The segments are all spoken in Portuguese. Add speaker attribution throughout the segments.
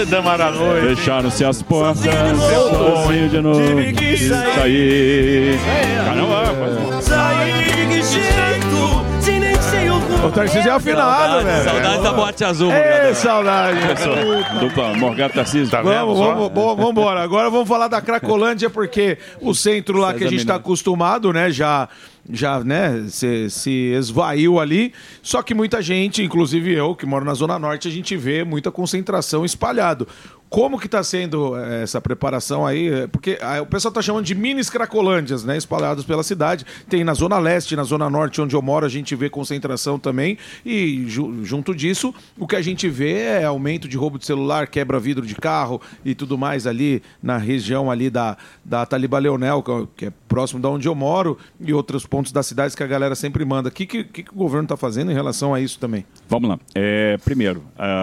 Speaker 1: dama da noite.
Speaker 2: Fecharam-se as portas, eu de novo.
Speaker 1: Tive que
Speaker 2: sair. Caramba,
Speaker 1: sair de jeito, se nem sei o
Speaker 3: O Tarcísio é afinado, velho.
Speaker 4: Saudade da Boate Azul,
Speaker 3: É, saudade.
Speaker 2: Dupla, Morgado Tarcísio.
Speaker 1: Tá
Speaker 3: Vamos embora. Agora vamos falar da Cracolândia, porque o centro lá que a gente está acostumado, né, já né, se esvaiu ali. Só que muita gente, inclusive eu, que moro na Zona Norte, a gente vê muita concentração espalhado. Como que está sendo essa preparação aí? Porque o pessoal está chamando de mini Cracolândias, né, espalhados pela cidade. Tem na Zona Leste, na Zona Norte, onde eu moro, a gente vê concentração também. E junto disso, o que a gente vê é aumento de roubo de celular, quebra-vidro de carro e tudo mais ali na região ali da Taliba Leonel, que é próximo de onde eu moro, e outros pontos das cidades que a galera sempre manda. O que o governo está fazendo em relação a isso também?
Speaker 2: Vamos lá. Primeiro,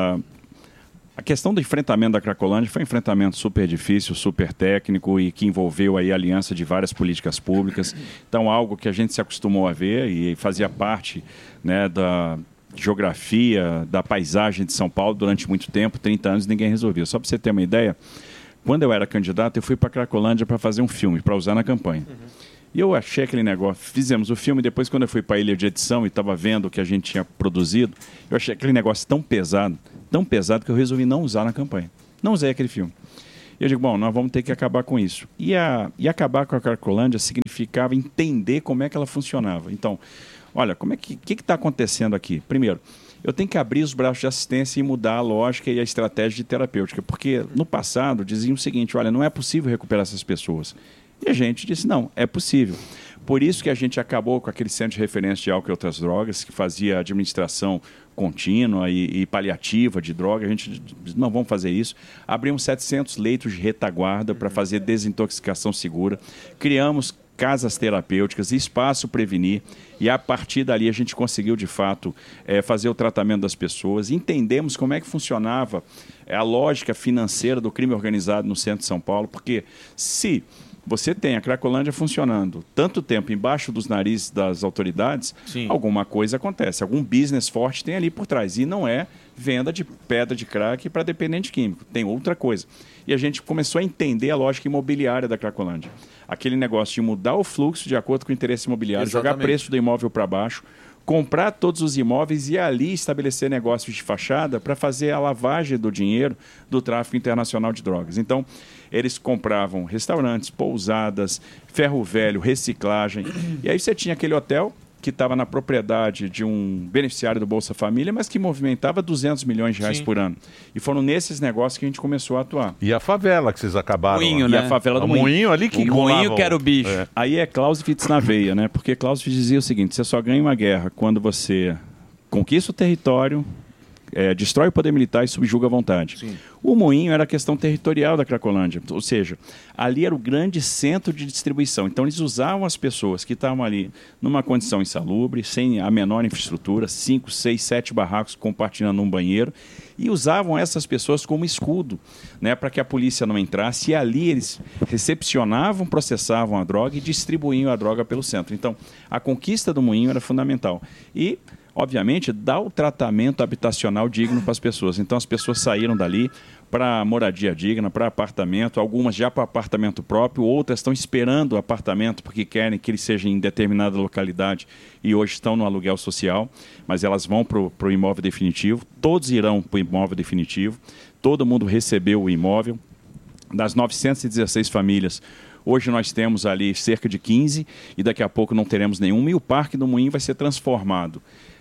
Speaker 2: a questão do enfrentamento da Cracolândia foi um enfrentamento super difícil, super técnico e que envolveu aí a aliança de várias políticas públicas. Então, algo que a gente se acostumou a ver e fazia parte, né, da geografia, da paisagem de São Paulo durante muito tempo, 30 anos, ninguém resolveu. Só para você ter uma ideia, quando eu era candidato, eu fui para a Cracolândia para fazer um filme, para usar na campanha. E eu achei aquele negócio, fizemos o filme, depois quando eu fui para a ilha de edição e estava vendo o que a gente tinha produzido, eu achei aquele negócio tão pesado que eu resolvi não usar na campanha. Não usei aquele filme. E eu digo, bom, nós vamos ter que acabar com isso. E acabar com a Cracolândia significava entender como é que ela funcionava. Então, olha, o que está acontecendo aqui? Primeiro, eu tenho que abrir os braços de assistência e mudar a lógica e a estratégia de terapêutica, porque no passado diziam o seguinte, olha, não é possível recuperar essas pessoas. E a gente disse, não, é possível. Por isso que a gente acabou com aquele centro de referência de álcool e outras drogas, que fazia administração contínua e paliativa de droga. A gente disse, não, vamos fazer isso. Abrimos 700 leitos de retaguarda para fazer desintoxicação segura. Criamos casas terapêuticas, espaço prevenir, e a partir dali a gente conseguiu, de fato, fazer o tratamento das pessoas. Entendemos como é que funcionava a lógica financeira do crime organizado no centro de São Paulo, porque se você tem a Cracolândia funcionando tanto tempo embaixo dos narizes das autoridades, sim, alguma coisa acontece, algum business forte tem ali por trás. E não é venda de pedra de crack para dependente químico, tem outra coisa. E a gente começou a entender a lógica imobiliária da Cracolândia. Aquele negócio de mudar o fluxo de acordo com o interesse imobiliário, exatamente, jogar preço do imóvel para baixo, comprar todos os imóveis e ali estabelecer negócios de fachada para fazer a lavagem do dinheiro do tráfico internacional de drogas. Então, eles compravam restaurantes, pousadas, ferro velho, reciclagem. E aí você tinha aquele hotel que estava na propriedade de um beneficiário do Bolsa Família, mas que movimentava 200 milhões de reais, sim, por ano. E foram nesses negócios que a gente começou a atuar.
Speaker 1: E a favela que vocês acabaram...
Speaker 2: Moinho, né? E a favela do
Speaker 1: Moinho ali que...
Speaker 4: O Moinho que era o bicho.
Speaker 2: Aí é Clausewitz na veia, né? Porque Clausewitz dizia o seguinte, você só ganha uma guerra quando você conquista o território, destrói o poder militar e subjuga a vontade. Sim. O Moinho era a questão territorial da Cracolândia, ou seja, ali era o grande centro de distribuição. Então eles usavam as pessoas que estavam ali numa condição insalubre, sem a menor infraestrutura, 5, 6, 7 barracos compartilhando um banheiro, e usavam essas pessoas como escudo, né, para que a polícia não entrasse, e ali eles recepcionavam, processavam a droga e distribuíam a droga pelo centro. Então a conquista do Moinho era fundamental. E obviamente, dá o tratamento habitacional digno para as pessoas. Então, as pessoas saíram dali para moradia digna, para apartamento, algumas já para apartamento próprio, outras estão esperando o apartamento porque querem que ele seja em determinada localidade e hoje estão no aluguel social, mas elas vão para o imóvel definitivo, todos irão para o imóvel definitivo, todo mundo recebeu o imóvel. Das 916 famílias, hoje nós temos ali cerca de 15 e daqui a pouco não teremos nenhuma, e o Parque do Moinho vai ser transformado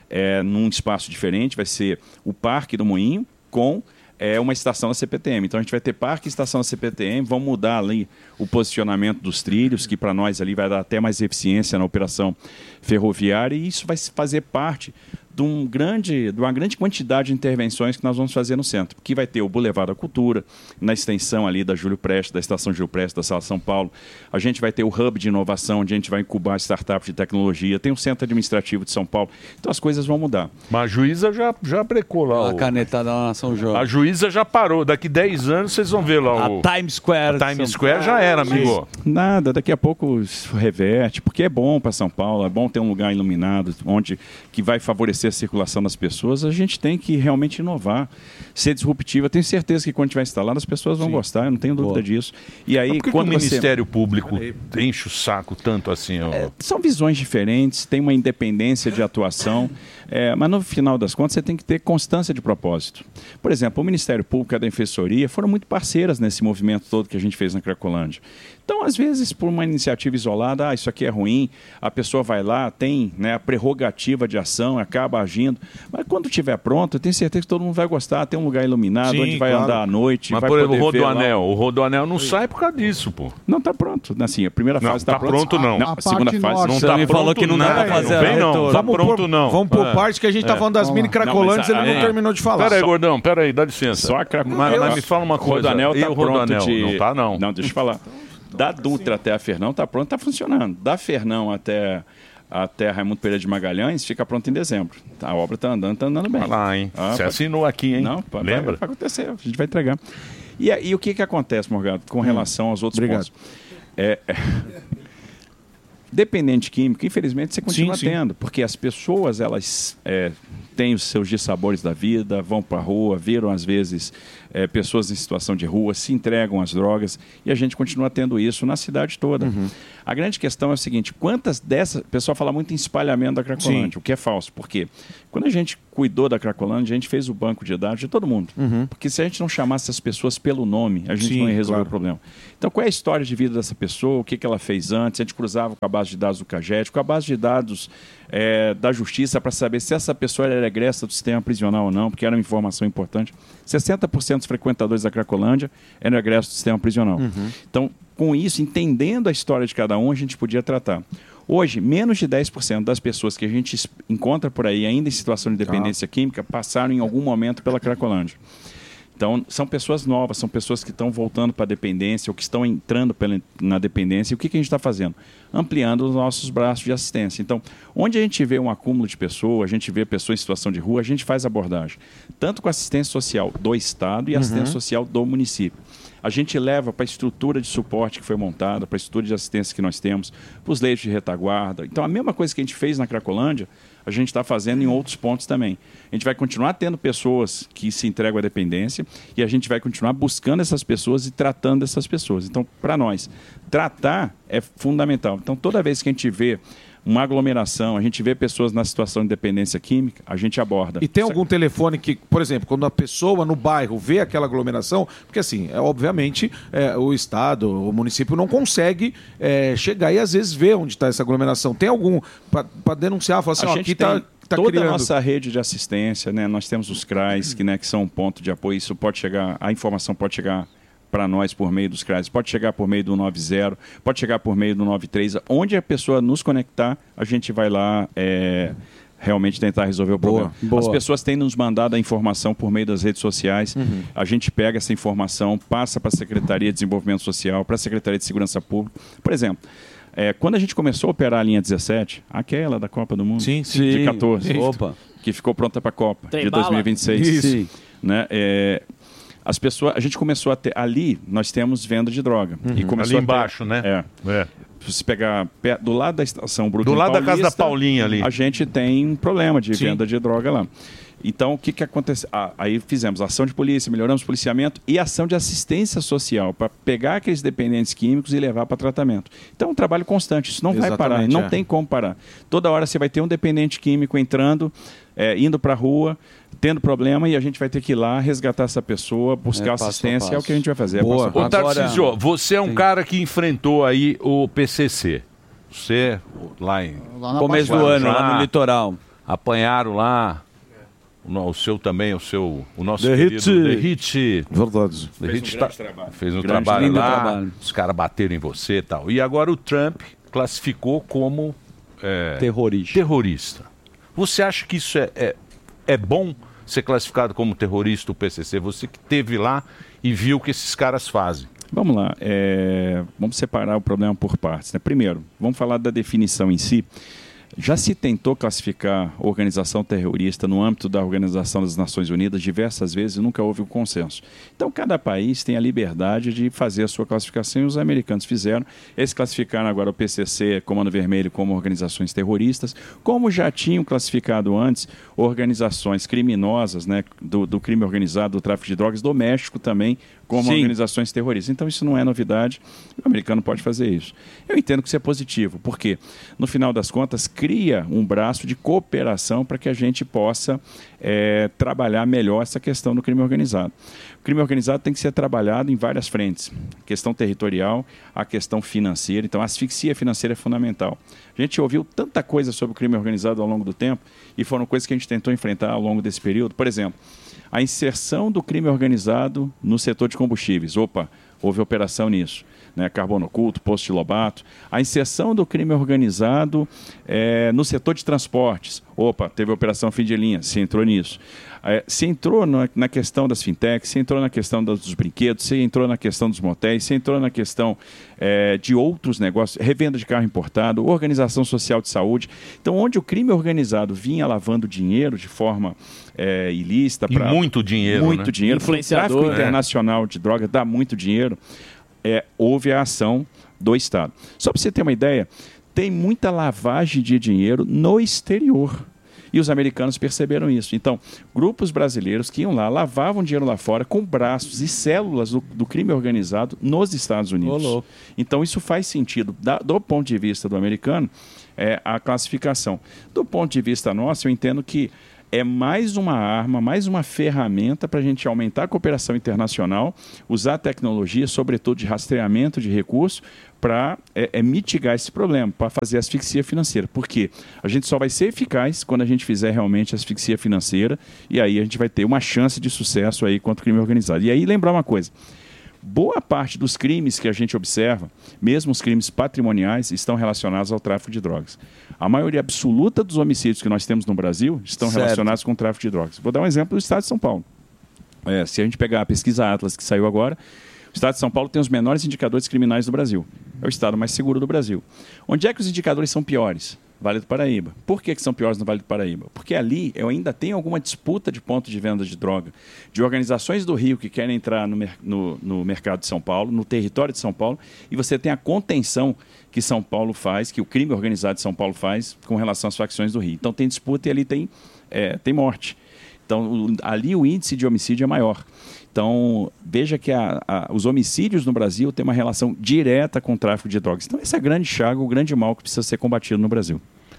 Speaker 2: num espaço diferente, vai ser o Parque do Moinho com uma estação da CPTM. Então a gente vai ter parque e estação da CPTM, vamos mudar ali o posicionamento dos trilhos, que para nós ali vai dar até mais eficiência na operação ferroviária, e isso vai fazer parte de uma grande quantidade de intervenções que nós vamos fazer no centro, que vai ter o Boulevard da Cultura, na extensão ali da Júlio Prestes, da Estação Júlio Prestes, da Sala São Paulo. A gente vai ter o Hub de Inovação, onde a gente vai incubar startups de tecnologia, tem o Centro Administrativo de São Paulo. Então as coisas vão mudar.
Speaker 1: Mas a juíza já brecou lá.
Speaker 4: A canetada lá na São João.
Speaker 1: A juíza já parou. Daqui 10 anos vocês vão ver lá o...
Speaker 4: Times Square.
Speaker 1: A Times Square já era, amigo.
Speaker 2: Nada, daqui a pouco isso reverte, porque é bom para São Paulo, é bom ter um lugar iluminado, onde que vai favorecer abastecer a circulação das pessoas, a gente tem que realmente inovar, ser disruptivo. Eu tenho certeza que quando estiver instalado, as pessoas vão gostar, eu não tenho dúvida disso. E aí,
Speaker 5: por que
Speaker 2: quando
Speaker 5: o Ministério Público enche o saco tanto assim?
Speaker 2: São visões diferentes, tem uma independência de atuação, mas no final das contas você tem que ter constância de propósito. Por exemplo, o Ministério Público e a Defensoria foram muito parceiras nesse movimento todo que a gente fez na Cracolândia. Então, às vezes, por uma iniciativa isolada, isso aqui é ruim, a pessoa vai lá, tem, né, a prerrogativa de ação, acaba agindo. Mas quando estiver pronto, eu tenho certeza que todo mundo vai gostar, tem um lugar iluminado, onde vai andar à noite.
Speaker 5: Mas,
Speaker 2: vai
Speaker 5: por exemplo,
Speaker 2: o
Speaker 5: Rodoanel não sai por causa disso, pô.
Speaker 2: Não está pronto. Assim, a primeira fase está pronta.
Speaker 5: Pronto, não.
Speaker 2: A segunda fase
Speaker 5: não está pronto.
Speaker 4: Falou que não dá pra fazer
Speaker 5: não tá pronto, não.
Speaker 3: Vamos por parte que a gente está falando das mini Cracolantes, ele não terminou de falar.
Speaker 5: Pera aí, gordão, pera aí, dá licença.
Speaker 2: Só a Cracolândia.
Speaker 5: Mas me fala uma coisa.
Speaker 2: O Rodoanel está pronto de...
Speaker 5: Não tá, não.
Speaker 2: Não, deixa eu falar. Da Dutra até a Fernão está pronto, está funcionando. Da Fernão até Raimundo Pereira de Magalhães fica pronto em dezembro. A obra está andando bem.
Speaker 5: Vai lá, hein? Você assinou aqui, hein?
Speaker 2: Não,
Speaker 5: lembra?
Speaker 2: Vai acontecer, a gente vai entregar. E o que acontece, Morgado, com relação aos outros pontos? Dependente químico, infelizmente, você continua tendo, porque as pessoas, elas têm os seus dissabores da vida, vão para a rua, viram, às vezes, pessoas em situação de rua, se entregam às drogas, e a gente continua tendo isso na cidade toda. A grande questão é o seguinte, quantas dessas... O pessoal fala muito em espalhamento da Cracolândia, o que é falso. Por quê? Quando a gente cuidou da Cracolândia, a gente fez o banco de dados de todo mundo. Porque se a gente não chamasse as pessoas pelo nome, a gente não ia resolver o problema. Então, qual é a história de vida dessa pessoa? O que ela fez antes? A gente cruzava com a base de dados do CAGED, com a base de dados da Justiça, para saber se essa pessoa era egressa do sistema prisional ou não, porque era uma informação importante. 60% dos frequentadores da Cracolândia eram egressos do sistema prisional. Então, com isso, entendendo a história de cada um, a gente podia tratar. Hoje, menos de 10% das pessoas que a gente encontra por aí, ainda em situação de dependência química, passaram em algum momento pela Cracolândia. Então, são pessoas novas, são pessoas que estão voltando para a dependência ou que estão entrando na dependência. E o que a gente está fazendo? Ampliando os nossos braços de assistência. Então, onde a gente vê um acúmulo de pessoas, a gente vê pessoas em situação de rua, a gente faz abordagem. Tanto com assistência social do Estado e assistência social do município. A gente leva para a estrutura de suporte que foi montada, para a estrutura de assistência que nós temos, para os leitos de retaguarda. Então, a mesma coisa que a gente fez na Cracolândia, a gente está fazendo em outros pontos também. A gente vai continuar tendo pessoas que se entregam à dependência e a gente vai continuar buscando essas pessoas e tratando essas pessoas. Então, para nós, tratar é fundamental. Então, toda vez que a gente vê uma aglomeração, a gente vê pessoas na situação de dependência química, a gente aborda.
Speaker 3: E tem algum telefone que, por exemplo, quando a pessoa no bairro vê aquela aglomeração, porque assim, obviamente, o Estado, o município não consegue chegar e às vezes ver onde está essa aglomeração. Tem algum para denunciar, falar assim, aqui está
Speaker 2: toda
Speaker 3: criando.
Speaker 2: A nossa rede de assistência, né? Nós temos os CRAs, que são um ponto de apoio, isso pode chegar, a informação pode chegar para nós por meio dos CRAs, pode chegar por meio do 90, pode chegar por meio do 93, onde a pessoa nos conectar, a gente vai lá realmente tentar resolver o problema. As pessoas têm nos mandado a informação por meio das redes sociais, a gente pega essa informação, passa para a Secretaria de Desenvolvimento Social, para a Secretaria de Segurança Pública. Por exemplo, quando a gente começou a operar a linha 17, aquela da Copa do Mundo, de 14, que ficou pronta para a Copa, de 2026.
Speaker 3: Isso.
Speaker 2: Né? As pessoas, a gente começou a ter, ali nós temos venda de droga. E começou
Speaker 5: ali embaixo, né?
Speaker 2: Se você pegar do lado da estação Brooklyn
Speaker 5: do lado
Speaker 2: Paulista,
Speaker 5: da casa da Paulinha ali,
Speaker 2: a gente tem um problema de venda de droga lá. Então, o que aconteceu? Aí fizemos ação de polícia, melhoramos o policiamento e ação de assistência social para pegar aqueles dependentes químicos e levar para tratamento. Então, é um trabalho constante, isso não vai parar, não tem como parar. Toda hora você vai ter um dependente químico entrando, indo para a rua, tendo problema, e a gente vai ter que ir lá resgatar essa pessoa, buscar assistência, é o que a gente vai fazer.
Speaker 5: Ô, Tarcísio, você é um cara que enfrentou aí o PCC. Você, lá
Speaker 4: no começo do ano, lá no litoral.
Speaker 5: Apanharam lá. O seu também, o nosso
Speaker 3: The
Speaker 5: querido
Speaker 3: Hit.
Speaker 5: The Hit.
Speaker 3: Verdade.
Speaker 5: The Hit fez um trabalho lá, os caras bateram em você e tal. E agora o Trump classificou como terrorista. Você acha que isso é bom ser classificado como terrorista o PCC? Você que esteve lá e viu o que esses caras fazem.
Speaker 2: Vamos lá, vamos separar o problema por partes, né? Primeiro, vamos falar da definição em si. Já se tentou classificar organização terrorista no âmbito da Organização das Nações Unidas diversas vezes e nunca houve um consenso. Então, cada país tem a liberdade de fazer a sua classificação e os americanos fizeram. Eles classificaram agora o PCC, Comando Vermelho, como organizações terroristas, como já tinham classificado antes organizações criminosas, né, do crime organizado, do tráfico de drogas, do México também, como organizações terroristas. Então, isso não é novidade, o americano pode fazer isso. Eu entendo que isso é positivo, porque, no final das contas, cria um braço de cooperação para que a gente possa trabalhar melhor essa questão do crime organizado. O crime organizado tem que ser trabalhado em várias frentes. A questão territorial, a questão financeira. Então, a asfixia financeira é fundamental. A gente ouviu tanta coisa sobre o crime organizado ao longo do tempo e foram coisas que a gente tentou enfrentar ao longo desse período. Por exemplo, a inserção do crime organizado no setor de combustíveis. Opa, houve operação nisso. Né? Carbono oculto, Poço de Lobato. A inserção do crime organizado no setor de transportes. Opa, teve operação fim de linha, se entrou nisso. Se entrou na questão das fintechs, se entrou na questão dos brinquedos, se entrou na questão dos motéis, se entrou na questão de outros negócios, revenda de carro importado, organização social de saúde. Então, onde o crime organizado vinha lavando dinheiro de forma ilícita...
Speaker 5: E muito dinheiro,
Speaker 2: muito
Speaker 5: né?
Speaker 2: dinheiro. O tráfico internacional de droga dá muito dinheiro. Houve a ação do Estado. Só para você ter uma ideia, tem muita lavagem de dinheiro no exterior. E os americanos perceberam isso. Então, grupos brasileiros que iam lá, lavavam dinheiro lá fora com braços e células do crime organizado nos Estados Unidos. Então, isso faz sentido. Do ponto de vista do americano, a classificação. Do ponto de vista nosso, eu entendo que é mais uma arma, mais uma ferramenta para a gente aumentar a cooperação internacional, usar a tecnologia, sobretudo de rastreamento de recursos, para mitigar esse problema, para fazer asfixia financeira. Porque a gente só vai ser eficaz quando a gente fizer realmente asfixia financeira e aí a gente vai ter uma chance de sucesso aí contra o crime organizado. E aí lembrar uma coisa, boa parte dos crimes que a gente observa, mesmo os crimes patrimoniais, estão relacionados ao tráfico de drogas. A maioria absoluta dos homicídios que nós temos no Brasil estão relacionados com o tráfico de drogas. Vou dar um exemplo do Estado de São Paulo. Se a gente pegar a pesquisa Atlas que saiu agora, o Estado de São Paulo tem os menores indicadores criminais do Brasil. É o estado mais seguro do Brasil. Onde é que os indicadores são piores? Vale do Paraíba. Por que são piores no Vale do Paraíba? Porque ali eu ainda tenho alguma disputa de ponto de venda de droga, de organizações do Rio que querem entrar no mercado de São Paulo, no território de São Paulo, e você tem a contenção que São Paulo faz, que o crime organizado de São Paulo faz com relação às facções do Rio. Então tem disputa e ali tem morte. Então ali o índice de homicídio é maior. Então, veja que os homicídios no Brasil têm uma relação direta com o tráfico de drogas. Então, esse é a grande chaga, o grande mal que precisa ser combatido no Brasil.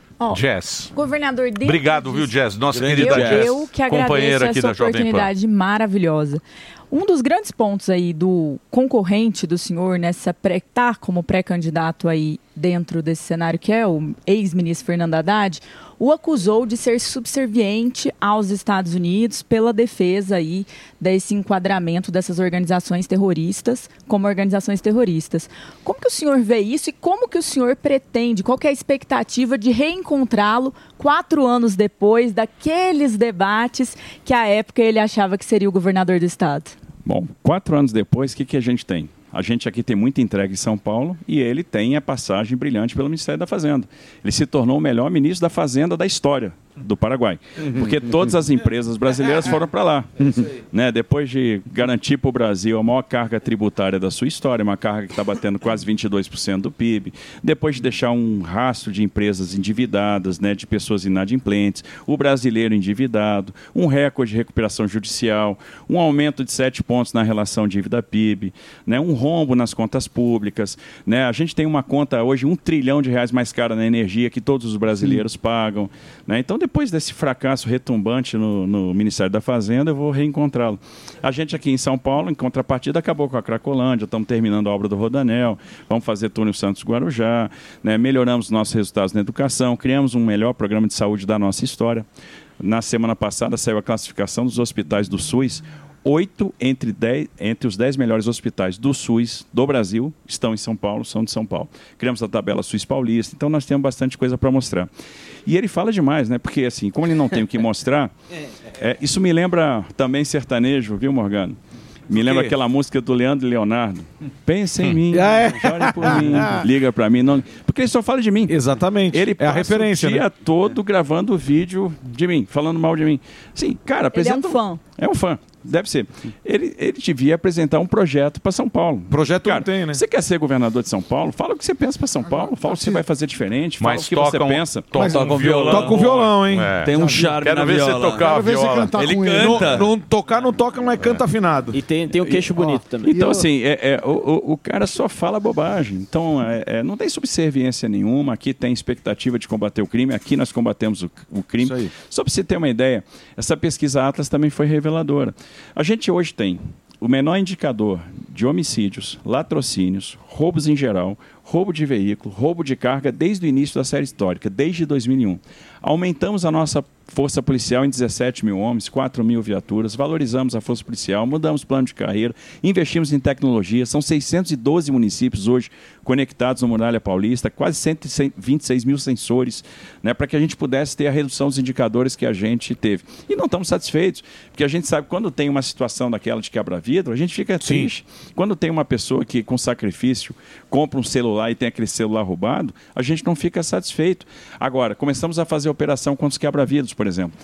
Speaker 5: Jess.
Speaker 6: Governador,
Speaker 5: obrigado, viu, Jess? Nossa querida Jess.
Speaker 6: Eu que agradeço essa oportunidade maravilhosa. Um dos grandes pontos aí do concorrente do senhor nessa como pré-candidato aí dentro desse cenário, que é o ex-ministro Fernando Haddad, o acusou de ser subserviente aos Estados Unidos pela defesa aí desse enquadramento dessas organizações terroristas como organizações terroristas. Como que o senhor vê isso e como que o senhor pretende, qual que é a expectativa de reencontrá-lo 4 anos depois daqueles debates que à época ele achava que seria o governador do estado?
Speaker 2: Bom, 4 anos depois, o que a gente tem? A gente aqui tem muita entrega em São Paulo e ele tem a passagem brilhante pelo Ministério da Fazenda. Ele se tornou o melhor ministro da Fazenda da história do Paraguai, porque todas as empresas brasileiras foram para lá. Né? Depois de garantir para o Brasil a maior carga tributária da sua história, uma carga que está batendo quase 22% do PIB, depois de deixar um rastro de empresas endividadas, né, de pessoas inadimplentes, o brasileiro endividado, um recorde de recuperação judicial, um aumento de 7 pontos na relação dívida-PIB, né, um rombo nas contas públicas. Né? A gente tem uma conta hoje R$1 trilhão mais cara na energia que todos os brasileiros pagam. Né? Então, depois desse fracasso retumbante no Ministério da Fazenda, eu vou reencontrá-lo. A gente aqui em São Paulo, em contrapartida, acabou com a Cracolândia, estamos terminando a obra do Rodanel, vamos fazer túnel Santos-Guarujá, né? Melhoramos nossos resultados na educação, criamos um melhor programa de saúde da nossa história. Na semana passada saiu a classificação dos hospitais do SUS. 8 entre os 10 melhores hospitais do SUS do Brasil estão em São Paulo, são de São Paulo. Criamos a tabela SUS paulista, então nós temos bastante coisa para mostrar. E ele fala demais, né? Porque assim, como ele não tem o que mostrar, isso me lembra também sertanejo, viu, Morgano? Me lembra aquela música do Leandro e Leonardo. Pensa em mim, chore por mim, liga pra mim. Não... Porque ele só fala de mim.
Speaker 3: Exatamente.
Speaker 2: Ele
Speaker 3: é a referência,
Speaker 2: o dia todo gravando vídeo de mim, falando mal de mim. Sim, cara, apresenta...
Speaker 6: Ele é um fã.
Speaker 2: É um fã. Deve ser. Ele devia apresentar um projeto para São Paulo.
Speaker 3: Projeto não tem, né?
Speaker 2: Você quer ser governador de São Paulo? Fala o que você pensa para São Paulo. Fala o que você vai fazer diferente. Fala o que você pensa.
Speaker 3: Toca um violão. Toca um violão, hein?
Speaker 4: Tem um charme na viola.
Speaker 5: Quero ver você tocar a viola.
Speaker 4: Ele canta.
Speaker 3: Não toca, mas canta afinado.
Speaker 7: E tem o queixo bonito também.
Speaker 2: Então, assim, o cara só fala bobagem. Então, não tem subserviência nenhuma. Aqui tem expectativa de combater o crime. Aqui nós combatemos o crime. Só para você ter uma ideia, essa pesquisa Atlas também foi reveladora. A gente hoje tem o menor indicador de homicídios, latrocínios, roubos em geral, roubo de veículo, roubo de carga desde o início da série histórica, desde 2001. Aumentamos a nossa força policial em 17 mil homens, 4 mil viaturas, valorizamos a força policial, mudamos o plano de carreira, investimos em tecnologia, são 612 municípios hoje conectados no Muralha Paulista, quase 126 mil sensores, né, para que a gente pudesse ter a redução dos indicadores que a gente teve. E não estamos satisfeitos, porque a gente sabe que quando tem uma situação daquela de quebra-vidro, a gente fica triste. Quando tem uma pessoa que, com sacrifício, compra um celular e tem aquele celular roubado, a gente não fica satisfeito. Agora, começamos a fazer operação contra os quebra-vidros, por exemplo.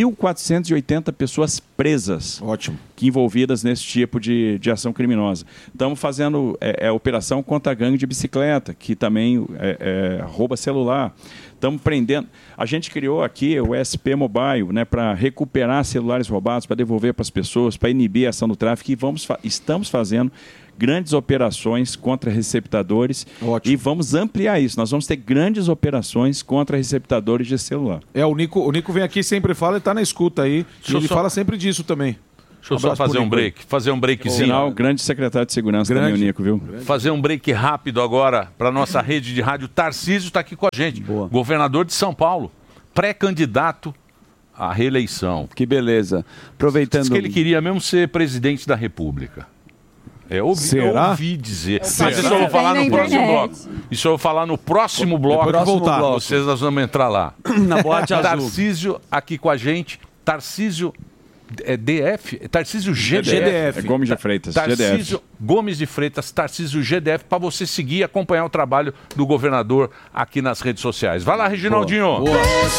Speaker 2: 1.480 pessoas presas.
Speaker 3: Ótimo.
Speaker 2: Que envolvidas nesse tipo de ação criminosa. Estamos fazendo operação contra a gangue de bicicleta, que também rouba celular. Estamos prendendo. A gente criou aqui o SP Mobile, né, para recuperar celulares roubados, para devolver para as pessoas, para inibir a ação do tráfico. E estamos fazendo grandes operações contra receptadores. Ótimo. E vamos ampliar isso. Nós vamos ter grandes operações contra receptadores de celular.
Speaker 3: O Nico vem aqui, sempre fala, ele está na escuta aí. E ele fala sempre disso também.
Speaker 5: Deixa eu só fazer um breakzinho.
Speaker 2: Sinal, grande secretário de segurança também, o Nico, viu?
Speaker 5: Fazer um break rápido agora para nossa rede de rádio. Tarcísio está aqui com a gente. Boa. Governador de São Paulo, pré-candidato à reeleição.
Speaker 4: Que beleza. Aproveitando...
Speaker 5: Diz que ele queria mesmo ser presidente da República.
Speaker 3: Será?
Speaker 5: Ouvi dizer. Mas isso eu vou falar no próximo bloco. Isso eu vou falar no próximo bloco. Vocês, nós vamos entrar lá.
Speaker 4: Na boate azul.
Speaker 5: Tarcísio aqui com a gente. Tarcísio DF? Tarcísio GDF.
Speaker 2: Gomes de Freitas.
Speaker 5: Tarcísio Gomes de Freitas, Tarcísio GDF, para você seguir e acompanhar o trabalho do governador aqui nas redes sociais. Vai lá, Reginaldinho. Boa.